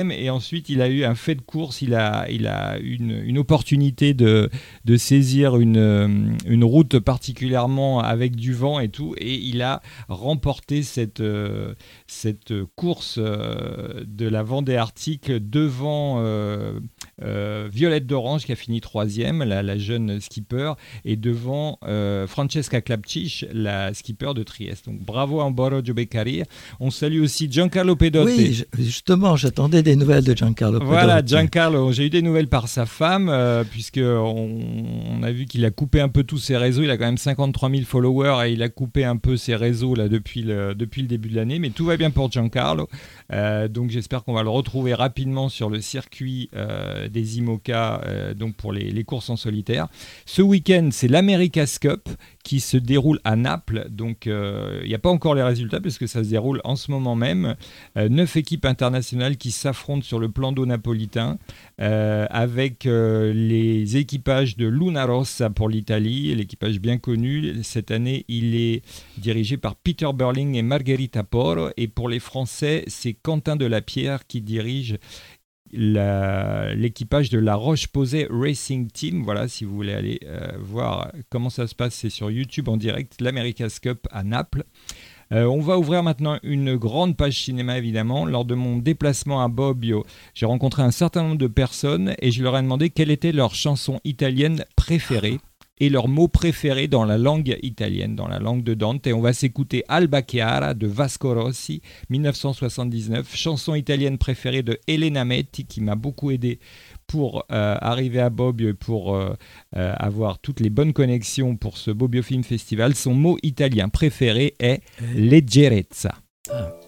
Et ensuite, il a eu un fait de course, il a une opportunité de saisir une route particulièrement avec du vent et tout, et il a remporté cette course de la Vendée Arctique devant Violette d'Orange qui a fini troisième, la jeune skipper, et devant Francesca Klapčić, la skipper de Trieste. Donc bravo à Ambrogio Beccari. On salue aussi Giancarlo Pedotti. Oui, justement, j'attendais des nouvelles de Giancarlo Pedotti. Voilà, Giancarlo, j'ai eu des nouvelles par sa femme, puisqu'on a vu qu'il a coupé un peu tous ses réseaux. Il a quand même 53 000 followers et il a coupé un peu ses réseaux là, depuis le début de l'année. Mais tout va bien pour Giancarlo. Donc j'espère qu'on va le retrouver rapidement sur le circuit des IMOCA, donc pour les courses en solitaire. Ce week-end, c'est l'America's Cup qui se déroule à Naples. Donc il n'y a pas encore les résultats puisque ça se déroule en ce moment même. 9 équipes internationales qui s'affrontent sur le plan d'eau napolitain avec les équipages de Luna Rossa pour l'Italie, l'équipage bien connu. Cette année, il est dirigé par Peter Burling et Margherita Poro. Et pour les Français, c'est Quentin Delapierre qui dirige l'équipage de la Roche-Posay Racing Team. Voilà, si vous voulez aller voir comment ça se passe, c'est sur YouTube en direct, l'America's Cup à Naples. On va ouvrir maintenant une grande page cinéma, évidemment. Lors de mon déplacement à Bobbio, j'ai rencontré un certain nombre de personnes et je leur ai demandé quelle était leur chanson italienne préférée et leur mot préféré dans la langue italienne, dans la langue de Dante. Et on va s'écouter Alba Chiara de Vasco Rossi, 1979, chanson italienne préférée de Elena Metti, qui m'a beaucoup aidé pour arriver à Bobbio et pour avoir toutes les bonnes connexions pour ce Bobbio Film Festival. Son mot italien préféré est leggerezza.